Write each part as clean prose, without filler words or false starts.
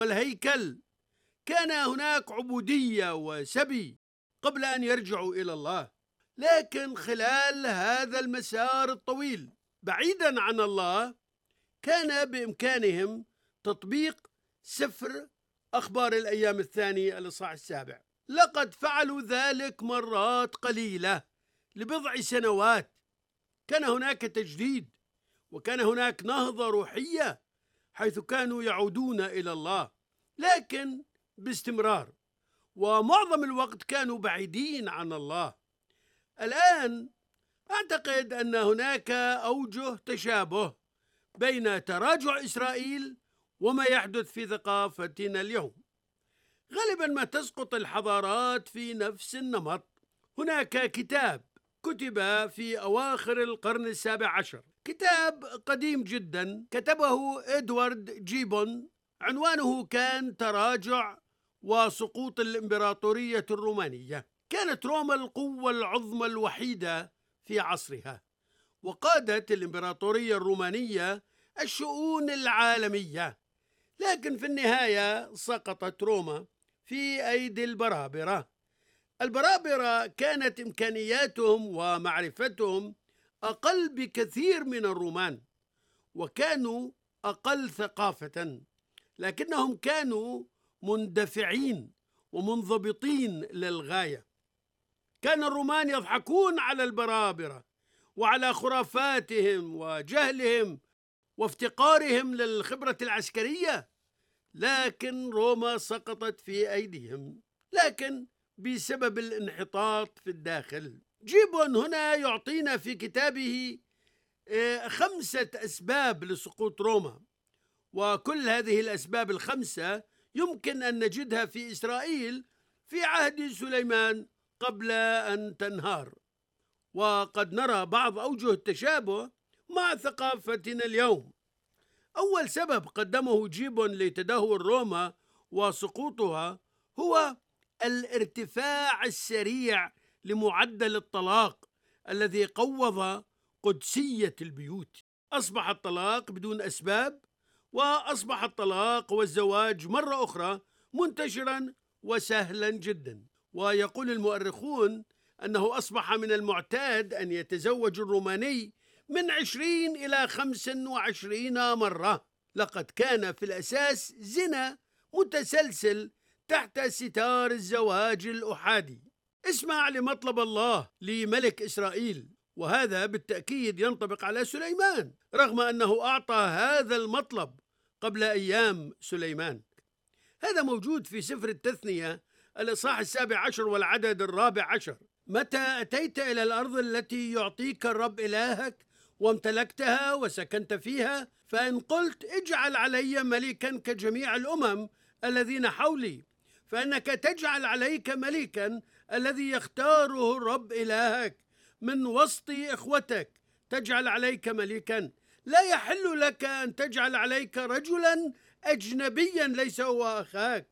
والهيكل، كان هناك عبودية وسبي قبل أن يرجعوا إلى الله. لكن خلال هذا المسار الطويل بعيدا عن الله، كان بإمكانهم تطبيق سفر أخبار الأيام الثاني الإصحاح 7. لقد فعلوا ذلك مرات قليلة لبضع سنوات. كان هناك تجديد، وكان هناك نهضة روحية، حيث كانوا يعودون إلى الله، لكن باستمرار، ومعظم الوقت كانوا بعيدين عن الله. الآن أعتقد أن هناك أوجه تشابه بين تراجع إسرائيل وما يحدث في ثقافتنا اليوم. غالبا ما تسقط الحضارات في نفس النمط. هناك كتاب كتب في أواخر القرن 17، كتاب قديم جدا، كتبه إدوارد جيبون. عنوانه كان تراجع وسقوط الإمبراطورية الرومانية. كانت روما القوة العظمى الوحيدة في عصرها، وقادت الإمبراطورية الرومانية الشؤون العالمية. لكن في النهاية سقطت روما في أيدي البرابرة. البرابرة كانت إمكانياتهم ومعرفتهم أقل بكثير من الرومان، وكانوا أقل ثقافة، لكنهم كانوا مندفعين ومنضبطين للغاية. كان الرومان يضحكون على البرابرة وعلى خرافاتهم وجهلهم وافتقارهم للخبرة العسكرية، لكن روما سقطت في أيديهم، لكن بسبب الانحطاط في الداخل. جيبون هنا يعطينا في كتابه 5 أسباب لسقوط روما، وكل هذه الأسباب ال5 يمكن أن نجدها في إسرائيل في عهد سليمان قبل أن تنهار. وقد نرى بعض أوجه التشابه مع ثقافتنا اليوم. أول سبب قدمه جيبون لتدهور روما وسقوطها هو الارتفاع السريع لمعدل الطلاق الذي قوض قدسية البيوت. أصبح الطلاق بدون أسباب، وأصبح الطلاق والزواج مرة أخرى منتشرا وسهلا جدا. ويقول المؤرخون أنه أصبح من المعتاد أن يتزوج الروماني من 20 إلى 25 مرة. لقد كان في الأساس زنا متسلسل تحت ستار الزواج الأحادي. اسمع لمطلب الله لملك إسرائيل، وهذا بالتأكيد ينطبق على سليمان، رغم أنه أعطى هذا المطلب قبل أيام سليمان. هذا موجود في سفر التثنية الإصحاح 17 والعدد 14. متى أتيت إلى الأرض التي يعطيك الرب إلهك وامتلكتها وسكنت فيها، فإن قلت اجعل علي ملكا كجميع الأمم الذين حولي، فإنك تجعل عليك ملكا الذي يختاره الرب إلهك من وسط إخوتك، تجعل عليك ملكا. لا يحل لك أن تجعل عليك رجلا أجنبيا ليس هو أخاك،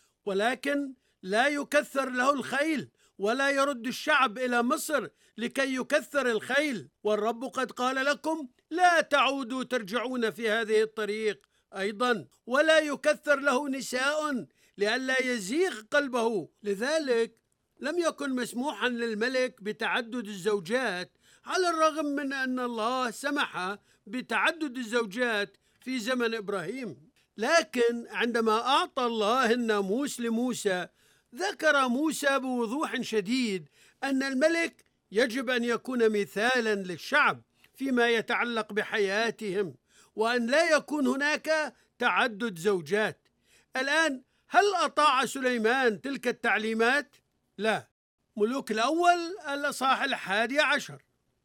ولكن لا يكثر له الخيل، ولا يرد الشعب إلى مصر لكي يكثر الخيل. والرب قد قال لكم لا تعودوا ترجعون في هذه الطريق أيضا، ولا يكثر له نساء لئلا يزيغ قلبه. لذلك لم يكن مسموحا للملك بتعدد الزوجات، على الرغم من أن الله سمح بتعدد الزوجات في زمن إبراهيم. لكن عندما أعطى الله الناموس لموسى، ذكر موسى بوضوح شديد أن الملك يجب أن يكون مثالا للشعب فيما يتعلق بحياتهم، وأن لا يكون هناك تعدد زوجات. الآن هل أطاع سليمان تلك التعليمات؟ لا. ملوك الأول الإصحاح 11.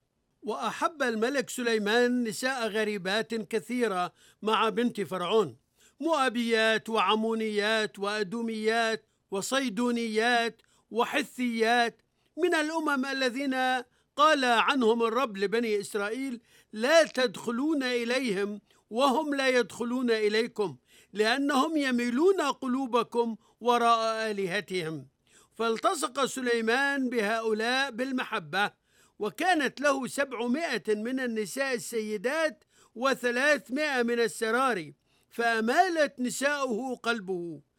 وأحب الملك سليمان نساء غريبات كثيرة مع بنت فرعون، مؤابيات وعمونيات وأدوميات وصيدونيات وحثيات، من الأمم الذين قال عنهم الرب لبني إسرائيل لا تدخلون إليهم وهم لا يدخلون إليكم، لأنهم يميلون قلوبكم وراء آلهتهم. فالتصق سليمان بهؤلاء بالمحبة، وكانت له 700 من النساء السيدات و300 من السراري، فأمالت نساؤه قلبه